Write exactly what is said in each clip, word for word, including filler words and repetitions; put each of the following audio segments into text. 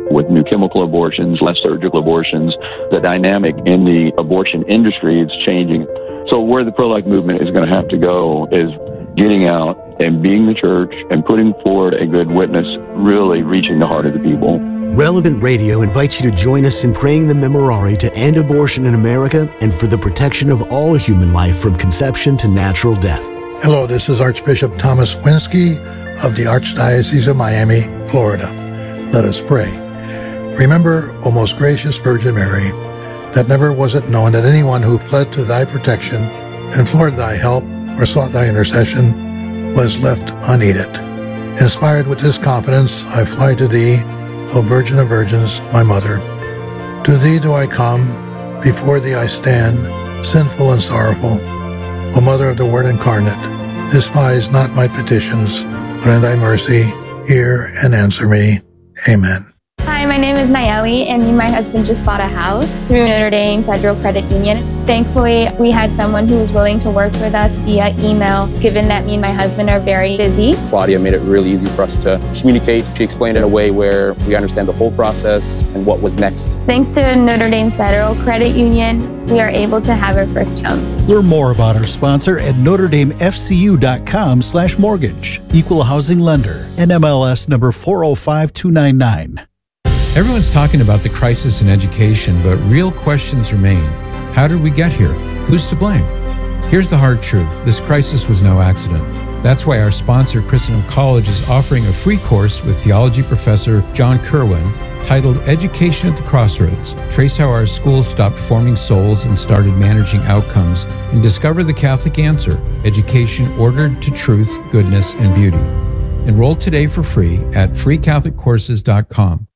with new chemical abortions, less surgical abortions. The dynamic in the abortion industry is changing. So where the pro-life movement is going to have to go is getting out and being the church and putting forward a good witness, really reaching the heart of the people. Relevant Radio invites you to join us in praying the Memorare to end abortion in America and for the protection of all human life from conception to natural death. Hello, this is Archbishop Thomas Winsky of the Archdiocese of Miami, Florida. Let us pray. Remember, O most gracious Virgin Mary, that never was it known that anyone who fled to thy protection, implored thy help, or sought thy intercession was left unaided. Inspired with this confidence, I fly to thee, O Virgin of Virgins, my Mother. To thee do I come, before thee I stand, sinful and sorrowful. O Mother of the Word incarnate, despise not my petitions, but in thy mercy hear and answer me. Amen. Hi, my name is Nayeli, and me and my husband just bought a house through Notre Dame Federal Credit Union. Thankfully, we had someone who was willing to work with us via email, given that me and my husband are very busy. Claudia made it really easy for us to communicate. She explained it in a way where we understand the whole process and what was next. Thanks to Notre Dame Federal Credit Union, we are able to have our first home. Learn more about our sponsor at notre dame f c u dot com slash mortgage. Equal housing lender. N M L S number four oh five two nine nine. Everyone's talking about the crisis in education, but real questions remain. How did we get here? Who's to blame? Here's the hard truth. This crisis was no accident. That's why our sponsor, Christendom College, is offering a free course with theology professor John Kerwin titled Education at the Crossroads. Trace how our schools stopped forming souls and started managing outcomes, and discover the Catholic answer, education ordered to truth, goodness, and beauty. Enroll today for free at free catholic courses dot com.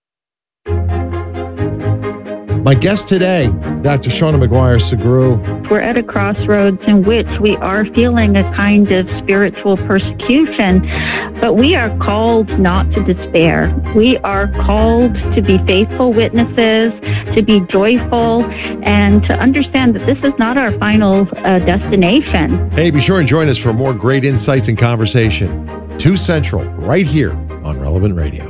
My guest today, Doctor Shauna Maguire-Segru. We're at a crossroads in which we are feeling a kind of spiritual persecution, but we are called not to despair. We are called to be faithful witnesses, to be joyful, and to understand that this is not our final uh, destination. Hey, be sure and join us for more great insights and conversation. two Central, right here on Relevant Radio.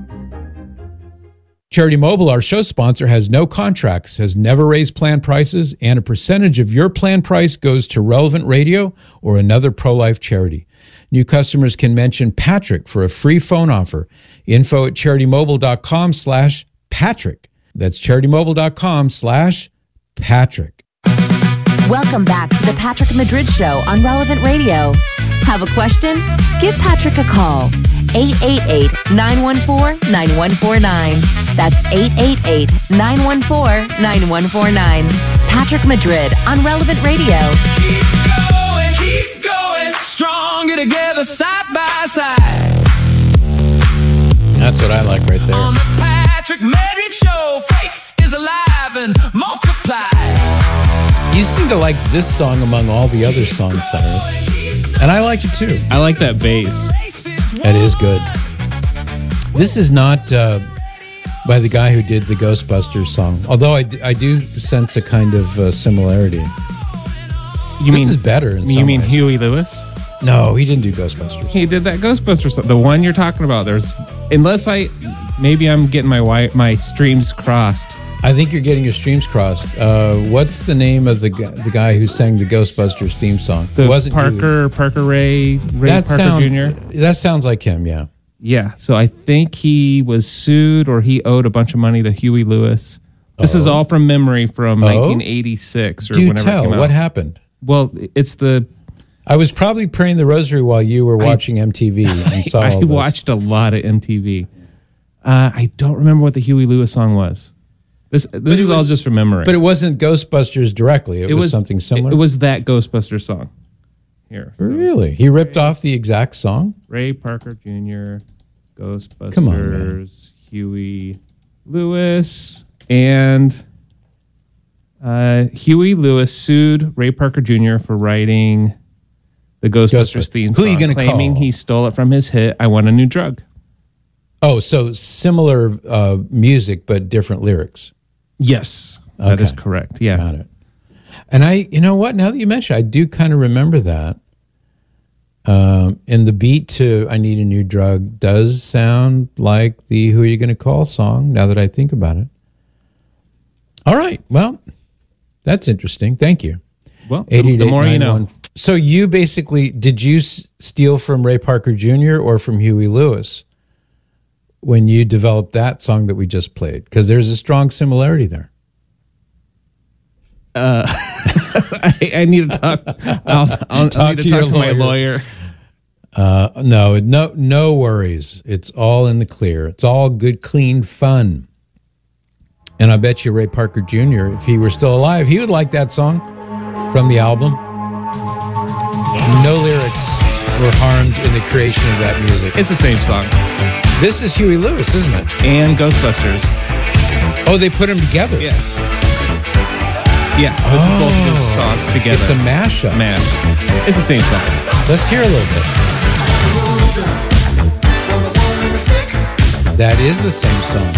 Charity Mobile, our show sponsor, has no contracts, has never raised plan prices, and a percentage of your plan price goes to Relevant Radio or another pro-life charity. New customers can mention Patrick for a free phone offer. Info at charitymobile.com slash Patrick. That's charitymobile.com slash Patrick. Welcome back to the Patrick Madrid Show on Relevant Radio. Have a question? Give Patrick a call. eight eight eight, nine one four, nine one four nine. That's eight eight eight, nine one four, nine one four nine. Patrick Madrid on Relevant Radio. Keep going, keep going, stronger together, side by side. That's what I like right there. On the Patrick Madrid Show, faith is alive and multiplied. You seem to like this song among all the other songs, Cyrus. And I like it too. I like that bass. That is good. This is not uh, by the guy who did the Ghostbusters song, although I, d- I do sense a kind of uh, similarity. You this mean is better in You some mean ways. Huey Lewis? No, he didn't do Ghostbusters. He did that Ghostbusters song. The one you're talking about. There's, unless I, maybe I'm getting my wi- my streams crossed. I think you're getting your streams crossed. Uh, what's the name of the gu- the guy who sang the Ghostbusters theme song? The it wasn't Parker you. Parker Ray Ray that Parker sound, Junior That sounds like him. Yeah. Yeah. So I think he was sued or he owed a bunch of money to Huey Lewis. This Oh. is all from memory from Oh? nineteen eighty-six or Do whenever tell. it came out. What happened? Well, it's the. I was probably praying the rosary while you were watching I, M T V and saw I all this. watched a lot of M T V. Uh, I don't remember what the Huey Lewis song was. This this is was, all just from memory. But it wasn't Ghostbusters directly. It, it was, was something similar. It, it was that Ghostbusters song. Here. So. Really? He ripped Ray, off the exact song? Ray Parker Junior, Ghostbusters, Come on, man. Huey Lewis, and uh, Huey Lewis sued Ray Parker Junior for writing the Ghostbusters, Ghostbusters. theme Who song, are you going to call? claiming he stole it from his hit, I Want a New Drug. Oh, so similar uh, music, but different lyrics. Yes, that okay. is correct. Yeah. Got it. And I, you know what, now that you mention it, I do kind of remember that. Um, and the beat to I Need a New Drug does sound like the Who Are You Gonna Call song, now that I think about it. All right. Well, that's interesting. Thank you. Well, the, the more you know. So you basically, did you s- steal from Ray Parker Junior or from Huey Lewis when you developed that song that we just played? Because there's a strong similarity there. Uh, I, I need to talk. I'll, I'll, Talk I'll need to, to talk your to my lawyer. lawyer. Uh, no, no, no worries. It's all in the clear. It's all good, clean fun. And I bet you Ray Parker Junior, if he were still alive, he would like that song from the album. No lyrics were harmed in the creation of that music. It's the same song. This is Huey Lewis, isn't it? And Ghostbusters. Oh, they put them together. Yeah. Yeah, this oh, is both of those songs together. It's a mashup. Mash. It's the same song. Let's hear a little bit. That is the same song.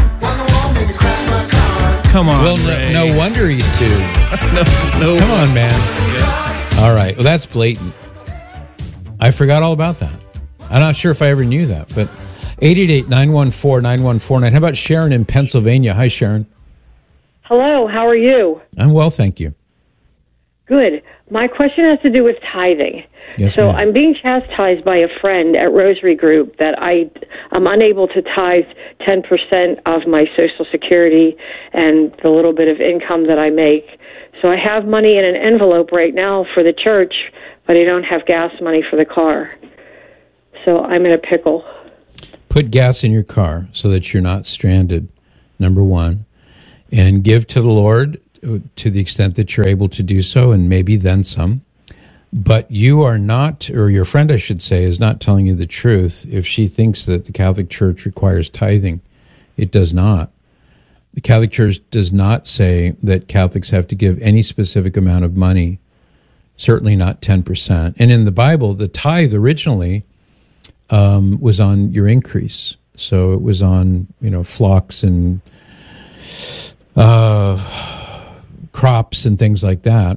Come on, Well, Ray. no, no wonder he sued. no, no. Come on, man. Yeah. All right. Well, that's blatant. I forgot all about that. I'm not sure if I ever knew that, but eight eight eight, nine one four, nine one four nine. How about Sharon in Pennsylvania? Hi, Sharon. Hello, how are you? I'm well, thank you. Good. My question has to do with tithing. Yes, so ma'am. I'm being chastised by a friend at Rosary Group that I, I'm unable to tithe ten percent of my Social Security and the little bit of income that I make. So I have money in an envelope right now for the church, but I don't have gas money for the car. So I'm in a pickle. Put gas in your car so that you're not stranded, number one. And give to the Lord to the extent that you're able to do so, and maybe then some. But you are not, or your friend, I should say, is not telling you the truth if she thinks that the Catholic Church requires tithing. It does not. The Catholic Church does not say that Catholics have to give any specific amount of money, certainly not ten percent. And in the Bible, the tithe originally um, was on your increase. So it was on, you know, flocks and uh, crops and things like that.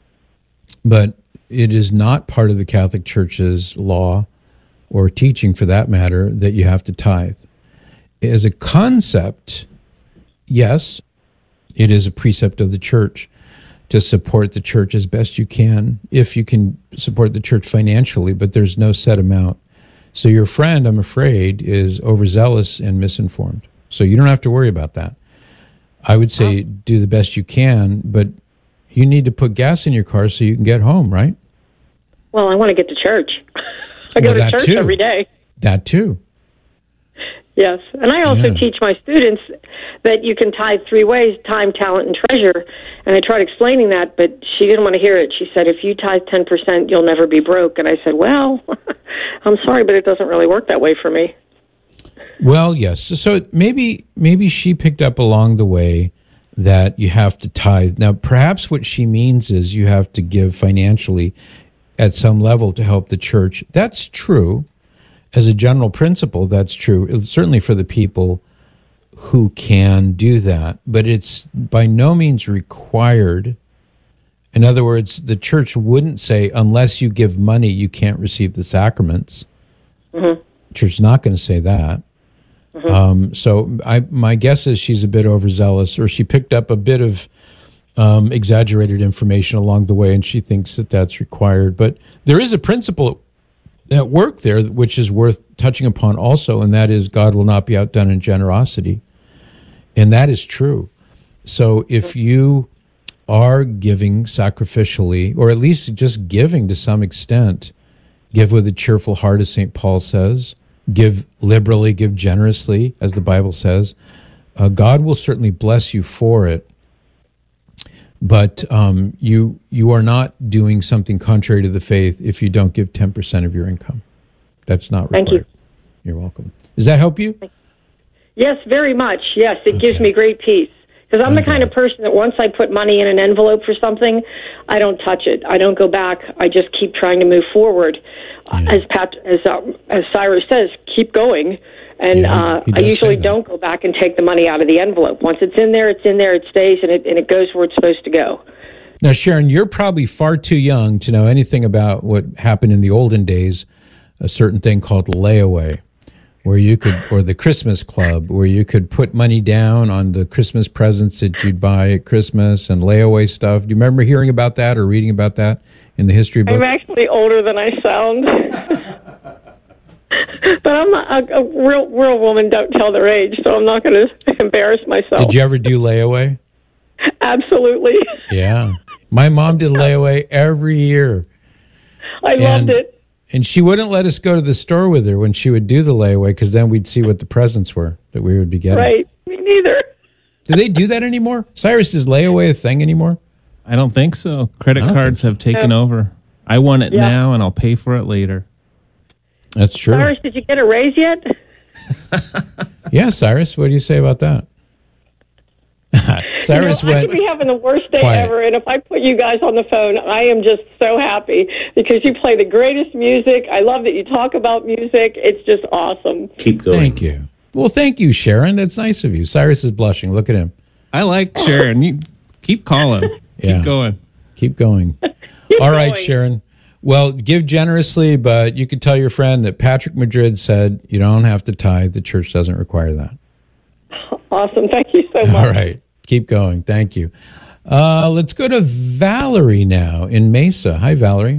But it is not part of the Catholic Church's law or teaching, for that matter, that you have to tithe. As a concept, yes, it is a precept of the Church to support the Church as best you can, if you can support the Church financially, but there's no set amount. So your friend, I'm afraid, is overzealous and misinformed. So you don't have to worry about that. I would say do the best you can, but you need to put gas in your car so you can get home, right? Well, I want to get to church. I go Well, to that church too. every day. That too. Yes. And I also Yeah. teach my students that you can tithe three ways, time, talent, and treasure. And I tried explaining that, but she didn't want to hear it. She said, if you tithe ten percent, you'll never be broke. And I said, well, I'm sorry, but it doesn't really work that way for me. Well, yes. So maybe maybe she picked up along the way that you have to tithe. Now, perhaps what she means is you have to give financially at some level to help the church. That's true. As a general principle, that's true. It's certainly for the people who can do that, but it's by no means required. In other words, the church wouldn't say, unless you give money, you can't receive the sacraments. Mm-hmm. The church is not going to say that. Mm-hmm. Um, so I, my guess is she's a bit overzealous, or she picked up a bit of um, exaggerated information along the way, and she thinks that that's required. But there is a principle at work there, which is worth touching upon also, and that is God will not be outdone in generosity. And that is true. So if you are giving sacrificially, or at least just giving to some extent, give with a cheerful heart, as Saint Paul says, give liberally, give generously, as the Bible says, uh, God will certainly bless you for it. But um, you you are not doing something contrary to the faith if you don't give ten percent of your income. That's not required. Thank you. You're welcome. Does that help you? Yes, very much. Yes, it gives me great peace. Because I'm the kind of person that once I put money in an envelope for something, I don't touch it. I don't go back. I just keep trying to move forward. Uh, as Pat, as uh, as Cyrus says, keep going. And Yeah, uh, he I does usually say that. don't go back and take the money out of the envelope. Once it's in there, it's in there. It stays, and it and it goes where it's supposed to go. Now, Sharon, you're probably far too young to know anything about what happened in the olden days a certain thing called layaway, where you could, or the Christmas Club, where you could put money down on the Christmas presents that you'd buy at Christmas and layaway stuff. Do you remember hearing about that or reading about that in the history books? I'm actually older than I sound. But I'm a, a real real woman, don't tell their age, so I'm not going to embarrass myself. Did you ever do layaway? Absolutely. Yeah. My mom did layaway every year. I and, loved it. And she wouldn't let us go to the store with her when she would do the layaway, because then we'd see what the presents were that we would be getting. Right. Me neither. Do they do that anymore? Cyrus, is layaway a thing anymore? I don't think so. Credit cards so. have taken Yeah. over. I want it Yeah. now, and I'll pay for it later. That's true. Cyrus, did you get a raise yet? Yeah, Cyrus, what do you say about that? Cyrus you know, I went could be having the worst day quiet. ever, and if I put you guys on the phone, I am just so happy because you play the greatest music. I love that you talk about music. It's just awesome. Keep going. Thank you. Well, thank you, Sharon. That's nice of you. Cyrus is blushing. Look at him. I like Sharon. You keep calling. Yeah. Keep going. Keep going. Keep All right, going. Sharon. Well, give generously, but you could tell your friend that Patrick Madrid said you don't have to tithe. The church doesn't require that. Awesome. Thank you so much. All right. Keep going. Thank you. Uh, let's go to Valerie now in Mesa. Hi, Valerie.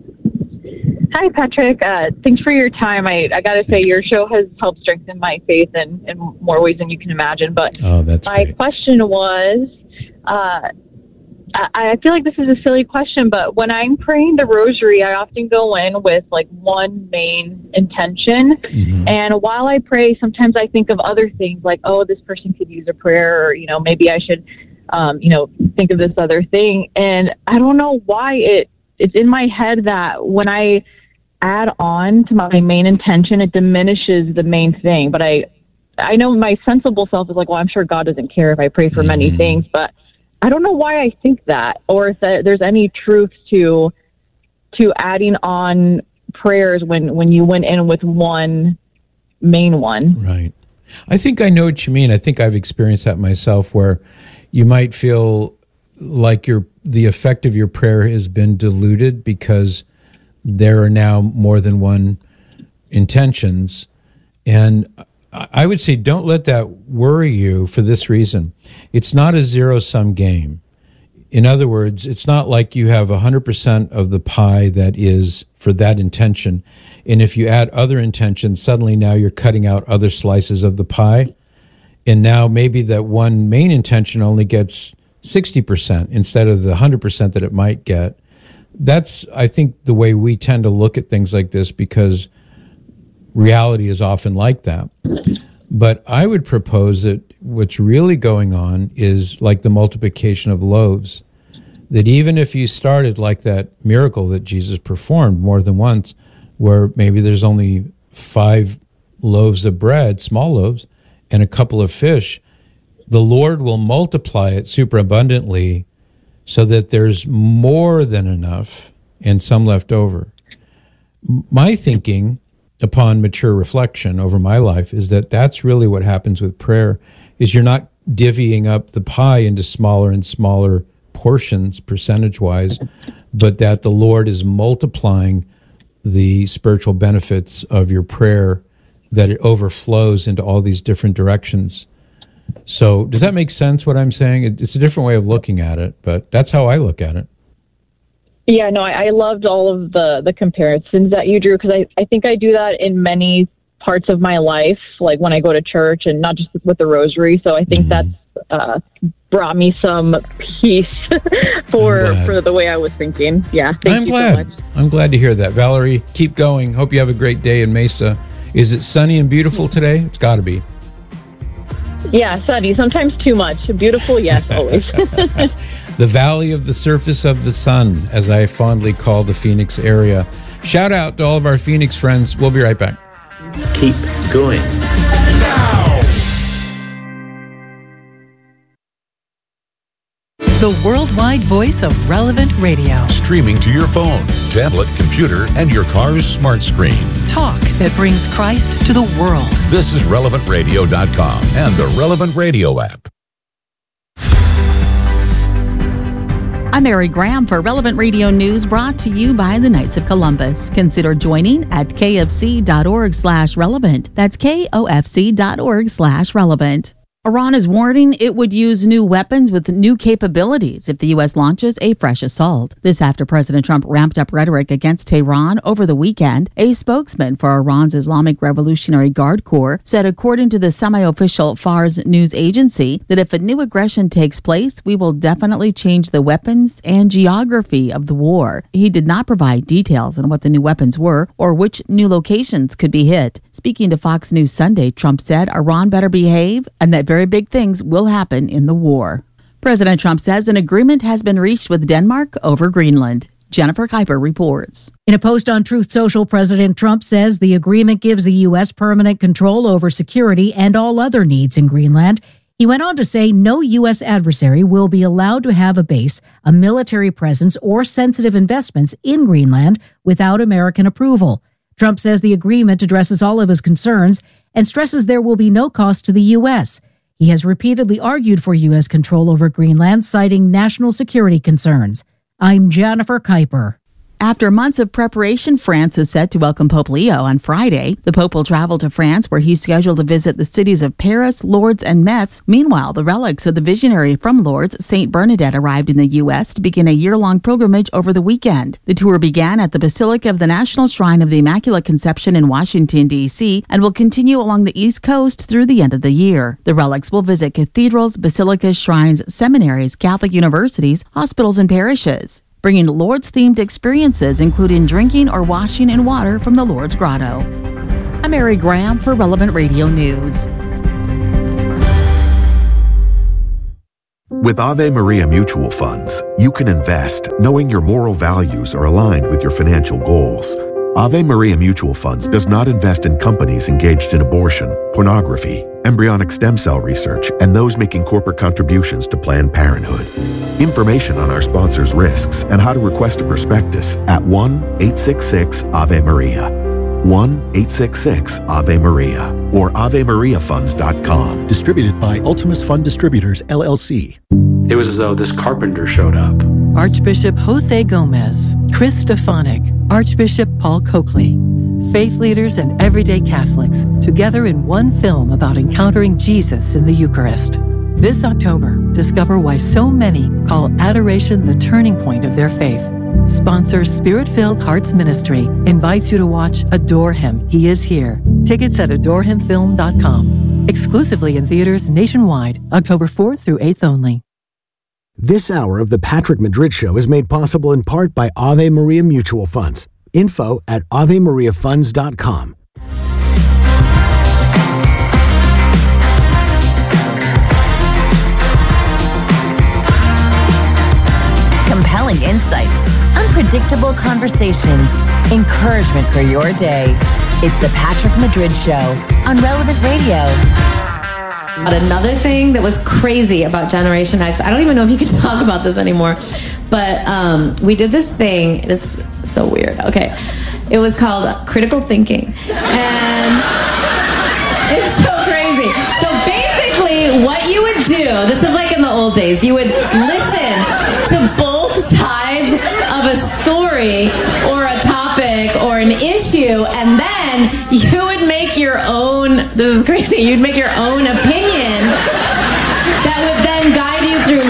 Hi, Patrick. Uh, thanks for your time. I, I got to say, your show has helped strengthen my faith in, in more ways than you can imagine. But Oh, that's my great. question was, uh, I, I feel like this is a silly question, but when I'm praying the rosary, I often go in with like one main intention. Mm-hmm. And while I pray, sometimes I think of other things like, oh, this person could use a prayer, or, you know, maybe I should, um, you know, think of this other thing. And I don't know why it it's in my head that when I add on to my main intention, it diminishes the main thing. But I, I know my sensible self is like, well, I'm sure God doesn't care if I pray for many Mm-hmm. things, but I don't know why I think that, or if that, there's any truth to to adding on prayers when, when you went in with one main one. Right. I think I know what you mean. I think I've experienced that myself, where you might feel like your the effect of your prayer has been diluted because there are now more than one intentions. And I would say don't let that worry you for this reason. It's not a zero-sum game. In other words, it's not like you have one hundred percent of the pie that is for that intention. And if you add other intentions, suddenly now you're cutting out other slices of the pie. And now maybe that one main intention only gets sixty percent instead of the one hundred percent that it might get. That's, I think, the way we tend to look at things like this, because reality is often like that. But I would propose that what's really going on is like the multiplication of loaves, that even if you started like that miracle that Jesus performed more than once, where maybe there's only five loaves of bread, small loaves, and a couple of fish, the Lord will multiply it superabundantly so that there's more than enough and some left over. My thinking upon mature reflection over my life is that that's really what happens with prayer, is you're not divvying up the pie into smaller and smaller portions percentage-wise, but that the Lord is multiplying the spiritual benefits of your prayer, that it overflows into all these different directions. So does that make sense, what I'm saying? It's a different way of looking at it, but that's how I look at it. Yeah, no, I, I loved all of the, the comparisons that you drew, because I, I think I do that in many parts of my life, like when I go to church and not just with the rosary. So I think Mm-hmm. that's uh, brought me some peace for for the way I was thinking. Yeah, thank I'm you glad. so much. I'm glad to hear that. Valerie, keep going. Hope you have a great day in Mesa. Is it sunny and beautiful today? It's got to be. Yeah, sunny, sometimes too much. Beautiful, yes, always. The Valley of the Surface of the Sun, as I fondly call the Phoenix area. Shout out to all of our Phoenix friends. We'll be right back. Keep going. The worldwide voice of Relevant Radio. Streaming to your phone, tablet, computer, and your car's smart screen. Talk that brings Christ to the world. This is relevant radio dot com and the Relevant Radio app. I'm Mary Graham for Relevant Radio News, brought to you by the Knights of Columbus. Consider joining at kfc.org slash relevant. That's kofc.org slash relevant. Iran is warning it would use new weapons with new capabilities if the U S launches a fresh assault. This after President Trump ramped up rhetoric against Tehran over the weekend. A spokesman for Iran's Islamic Revolutionary Guard Corps said, according to the semi-official Fars news agency, that if a new aggression takes place, we will definitely change the weapons and geography of the war. He did not provide details on what the new weapons were or which new locations could be hit. Speaking to Fox News Sunday, Trump said Iran better behave and that very big things will happen in the war. President Trump says an agreement has been reached with Denmark over Greenland. Jennifer Kuiper reports. In a post on Truth Social, President Trump says the agreement gives the U S permanent control over security and all other needs in Greenland. He went on to say no U S adversary will be allowed to have a base, a military presence, or sensitive investments in Greenland without American approval. Trump says the agreement addresses all of his concerns and stresses there will be no cost to the U S. He has repeatedly argued for U S control over Greenland, citing national security concerns. I'm Jennifer Kuiper. After months of preparation, France is set to welcome Pope Leo on Friday. The Pope will travel to France, where he's scheduled to visit the cities of Paris, Lourdes, and Metz. Meanwhile, the relics of the visionary from Lourdes, Saint Bernadette, arrived in the U S to begin a year-long pilgrimage over the weekend. The tour began at the Basilica of the National Shrine of the Immaculate Conception in Washington, D C, and will continue along the East Coast through the end of the year. The relics will visit cathedrals, basilicas, shrines, seminaries, Catholic universities, hospitals, and parishes, bringing Lourdes-themed experiences, including drinking or washing in water from the Lourdes Grotto. I'm Mary Graham for Relevant Radio News. With Ave Maria Mutual Funds, you can invest knowing your moral values are aligned with your financial goals. Ave Maria Mutual Funds does not invest in companies engaged in abortion, pornography, embryonic stem cell research, and those making corporate contributions to Planned Parenthood. Information on our sponsors' risks and how to request a prospectus at one eight six six Ave Maria. one eight six six Ave Maria or ave maria funds dot com. Distributed by Ultimus Fund Distributors, L L C. It was as though this carpenter showed up. Archbishop Jose Gomez, Chris Stefanik, Archbishop Paul Coakley. Faith leaders and everyday Catholics together in one film about encountering Jesus in the Eucharist. This October, discover why so many call adoration the turning point of their faith. Sponsor Spirit-Filled Hearts Ministry invites you to watch Adore Him, He Is Here. Tickets at adore him film dot com. Exclusively in theaters nationwide, October fourth through eighth only. This hour of the Patrick Madrid Show is made possible in part by Ave Maria Mutual Funds. Info at ave maria funds dot com. Compelling insights, unpredictable conversations, encouragement for your day. It's the Patrick Madrid Show on Relevant Radio. But another thing that was crazy about Generation X, I don't even know if you can talk about this anymore, but um, we did this thing. It's so weird. Okay. It was called critical thinking. And it's so crazy. So basically what you would do, this is like in the old days, you would listen to both sides of a story or a topic or an issue, and then you would make your own, this is crazy, you'd make your own opinion that would then guide you through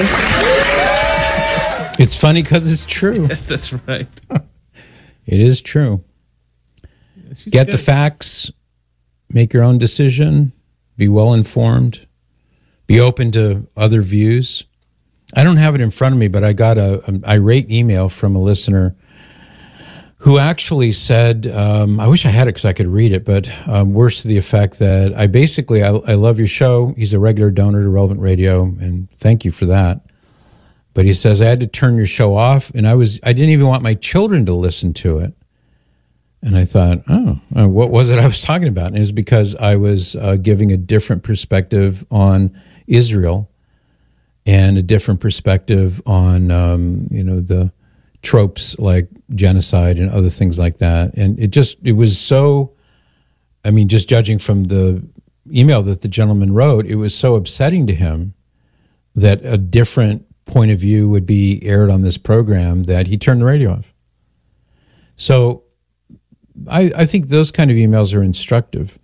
life. It's funny because it's true. That's right. It is true. Yeah, Get good. the facts, make your own decision, be well informed, be open to other views. I don't have it in front of me, but I got a, an irate email from a listener who actually said, um, I wish I had it because I could read it, but um, worse to the effect that I basically, I, I love your show. He's a regular donor to Relevant Radio, and thank you for that. But he says, I had to turn your show off, and I was I didn't even want my children to listen to it. And I thought, oh, uh, what was it I was talking about? And it was because I was uh, giving a different perspective on Israel and a different perspective on, um, you know, the tropes like genocide and other things like that. And it just, it was so, I mean, just judging from the email that the gentleman wrote, it was so upsetting to him that a different point of view would be aired on this program, that he turned the radio off. So I, I think those kind of emails are instructive.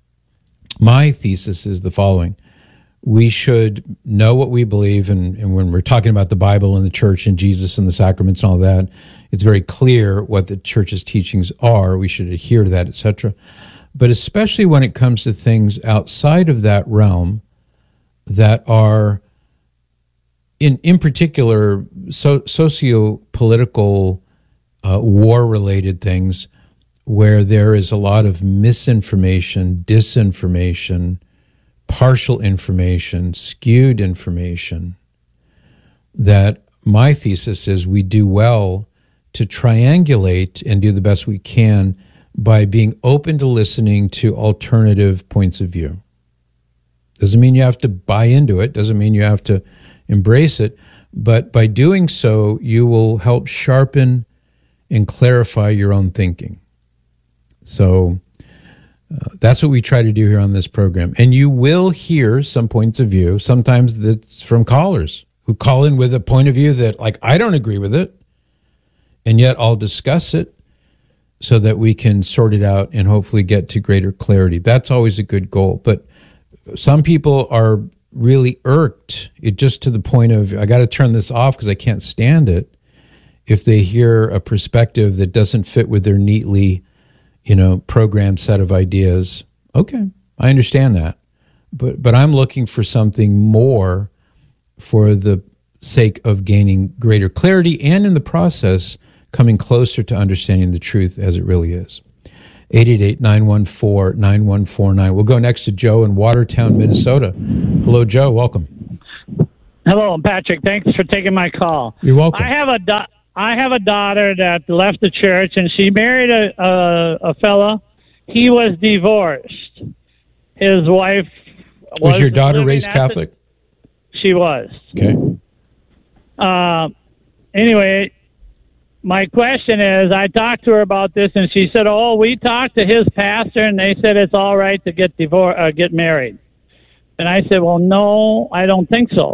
My thesis is the following. We should know what we believe, and, and when we're talking about the Bible and the church and Jesus and the sacraments and all that, it's very clear what the church's teachings are. We should adhere to that, et cetera. But especially when it comes to things outside of that realm that are, in in particular, so, socio-political, uh, war-related things, where there is a lot of misinformation, disinformation, partial information, skewed information, that my thesis is we do well to triangulate and do the best we can by being open to listening to alternative points of view. Doesn't mean you have to buy into it, doesn't mean you have to embrace it, but by doing so, you will help sharpen and clarify your own thinking. So uh, that's what we try to do here on this program. And you will hear some points of view. Sometimes that's from callers who call in with a point of view that, like, I don't agree with it, and yet I'll discuss it so that we can sort it out and hopefully get to greater clarity. That's always a good goal. But some people are really irked, it just to the point of, I got to turn this off because I can't stand it, if they hear a perspective that doesn't fit with their neatly, you know, programmed set of ideas. Okay, I understand that. But but I'm looking for something more for the sake of gaining greater clarity and in the process coming closer to understanding the truth as it really is. eight eight eight, nine one four, nine one four nine. We'll go next to Joe in Watertown, Minnesota. Hello, Joe. Welcome. Hello, Patrick. Thanks for taking my call. You're welcome. I have a da- I have a daughter that left the church, and she married a, a, a fella. He was divorced. His wife was... Was your daughter raised Catholic? The, she was. Okay. Uh, anyway, my question is, I talked to her about this, and she said, oh, we talked to his pastor, and they said it's all right to get divor- uh, get married. And I said, well, no, I don't think so.